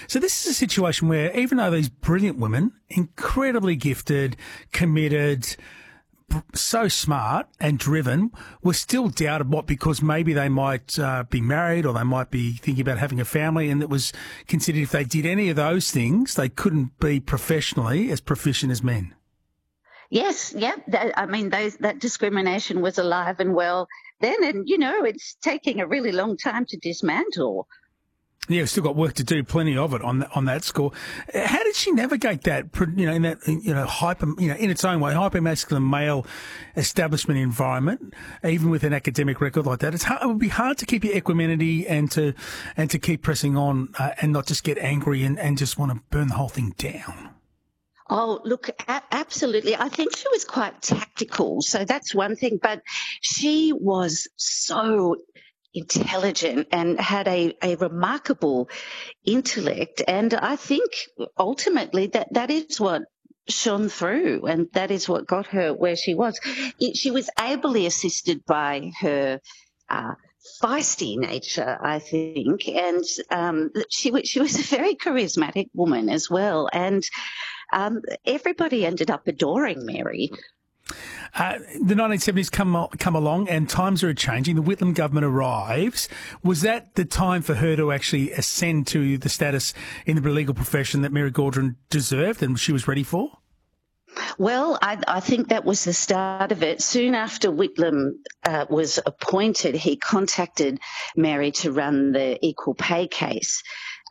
So this is a situation where even though these brilliant women, incredibly gifted, committed, so smart and driven, were still doubted because maybe they might be married or they might be thinking about having a family, and it was considered if they did any of those things, they couldn't be professionally as proficient as men. Yes, yeah. That discrimination was alive and well then, and it's taking a really long time to dismantle. Yeah, we've still got work to do, plenty of it on that score. How did she navigate that, in that, hyper, in its own way, hyper-masculine male establishment environment, even with an academic record like that? It would be hard to keep your equanimity and to keep pressing on and not just get angry and just want to burn the whole thing down. Oh, look, absolutely. I think she was quite tactical, so that's one thing, but she was so intelligent and had a remarkable intellect. And I think ultimately that is what shone through, and that is what got her where she was. She was ably assisted by her feisty nature, I think, and she was a very charismatic woman as well. And everybody ended up adoring Mary. The 1970s come along and times are changing. The Whitlam government arrives. Was that the time for her to actually ascend to the status in the legal profession that Mary Gaudron deserved and she was ready for? Well, I think that was the start of it. Soon after Whitlam was appointed, he contacted Mary to run the equal pay case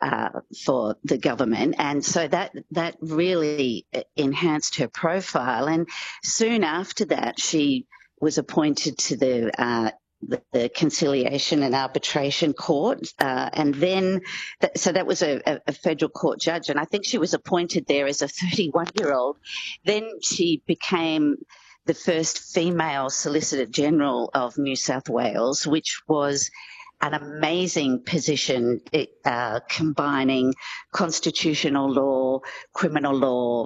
for the government, and so that really enhanced her profile. And soon after that, she was appointed to the Conciliation and Arbitration Court, and then so that was a federal court judge, and I think she was appointed there as a 31-year-old. Then she became the first female Solicitor General of New South Wales, which was an amazing position, combining constitutional law, criminal law,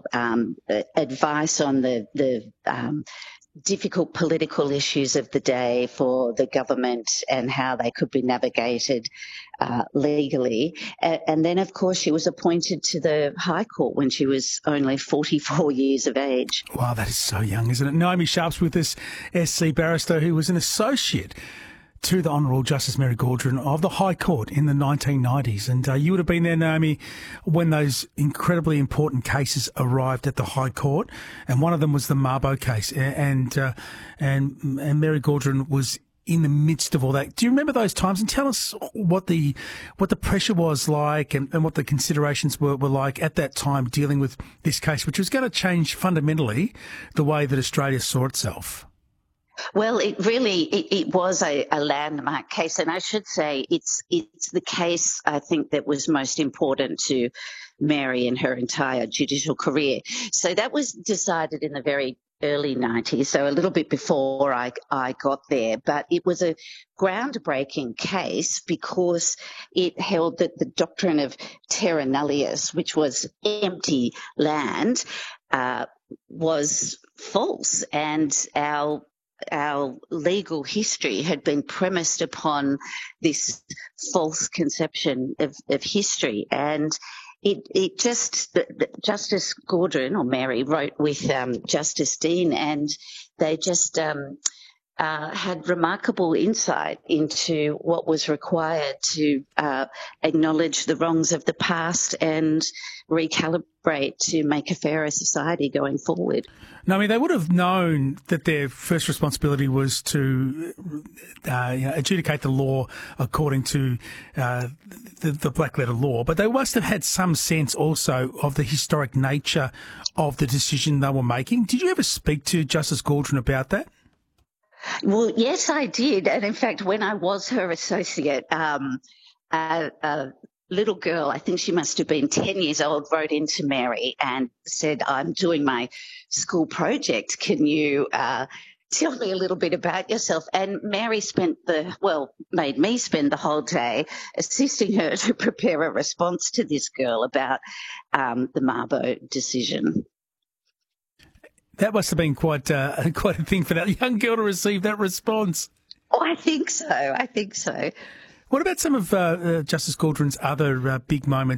advice on the difficult political issues of the day for the government and how they could be navigated legally. And then, of course, she was appointed to the High Court when she was only 44 years of age. Wow, that is so young, isn't it? Naomi Sharp's with us, SC barrister, who was an associate to the Honourable Justice Mary Gaudron of the High Court in the 1990s. And you would have been there, Naomi, when those incredibly important cases arrived at the High Court, and one of them was the Mabo case. And Mary Gaudron was in the midst of all that. Do you remember those times? And tell us what the pressure was like and what the considerations were like at that time dealing with this case, which was going to change fundamentally the way that Australia saw itself. Well, it was a landmark case, and I should say it's the case I think that was most important to Mary in her entire judicial career. So that was decided in the very early 90s, so a little bit before I got there, but it was a groundbreaking case because it held that the doctrine of terra nullius, which was empty land, was false, and our legal history had been premised upon this false conception of history. And Justice Gaudron, or Mary, wrote with Justice Dean, and they just had remarkable insight into what was required to acknowledge the wrongs of the past and recalibrate to make a fairer society going forward. No, I mean, they would have known that their first responsibility was to adjudicate the law according to the black letter law, but they must have had some sense also of the historic nature of the decision they were making. Did you ever speak to Justice Gaudron about that? Well, yes, I did. And in fact, when I was her associate, a little girl, I think she must have been 10 years old, wrote into Mary and said, "I'm doing my school project. Can you tell me a little bit about yourself?" And Mary made me spend the whole day assisting her to prepare a response to this girl about the Mabo decision. That must have been quite a thing for that young girl to receive that response. Oh, I think so. What about some of Justice Gaudron's other big moments